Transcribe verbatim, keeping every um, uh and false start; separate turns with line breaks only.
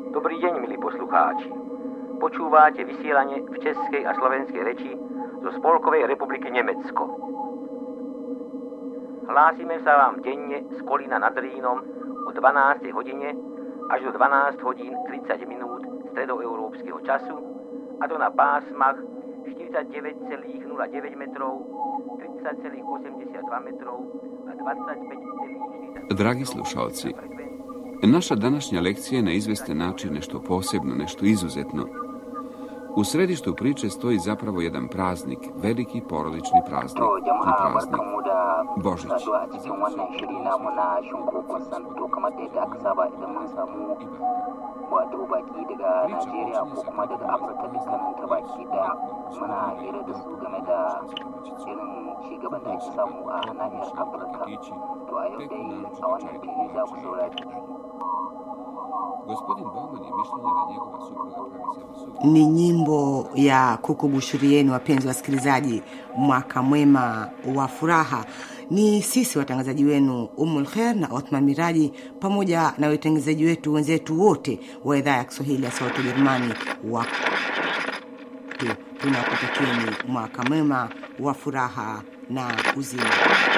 Dobrý deň, milí poslucháči. Počúvate vysielanie v českej a slovenskej reči zo Spolkovej republiky Nemecko. Hlásime sa vám denne z Kolína nad Rýnom o dvanástej hodine až do dvanásť hodín tridsať minút stredoeurópskeho času, a to na pásmach štyridsaťdeväť celá nula deväť metrov, tridsať celá osemdesiatdva metrov a dvadsaťpäť celá štyridsaťdva.
Dragi slušalci, naša današnja lekcija je na izvestan način nešto posebno, nešto izuzetno. U središtu priče stoji zapravo jedan praznik, veliki porodični praznik, i praznik Božić.
wato baki daga Najeriya ko kuma daga Afirka dukkanin ta baki daya muna hira da su game da irin cigaban da ake samu a nahiyar Afirka. To a yau dai a wannan fili za ku saurari.
Gospodin Bauman je mišljenje da njegova supruga pravi sebi supruga.
Ni nyimbo ya kukubushurieni, wapenzi wasikilizaji, mwaka mwema wa furaha. Ni sisi watangazaji wenu Ummul Khair na Othman Miraji pamoja na watangazaji wetu wenzetu wote wa idhaa ya Kiswahili ya Sauti ya Ujerumani wa tunakutakieni mwaka mwema wa furaha na uzima.